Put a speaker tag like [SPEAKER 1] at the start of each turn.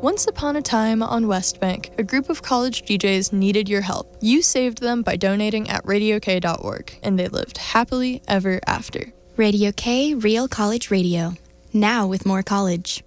[SPEAKER 1] Once upon a time on West Bank, a group of college DJs needed your help. You saved them by donating at radiok.org, and they lived happily ever after.
[SPEAKER 2] Radio K, Real College Radio. Now with more college.